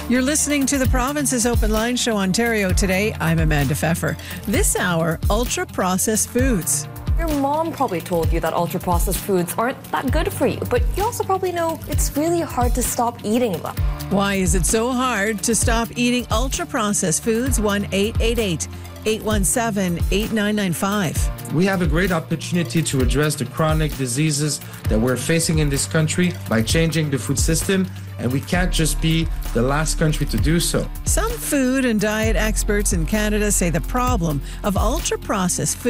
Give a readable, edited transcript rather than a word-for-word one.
You're listening to the Province's Open Line Show, Ontario Today. I'm Amanda Pfeffer. This hour, ultra-processed foods. Your mom probably told you that ultra-processed foods aren't that good for you, but you also probably know it's really hard to stop eating them. Why is it so hard to stop eating ultra-processed foods? 1-888-817-8995. We have a great opportunity to address the chronic diseases that we're facing in this country by changing the food system, and we can't just be the last country to do so. Some food and diet experts in Canada say the problem of ultra-processed food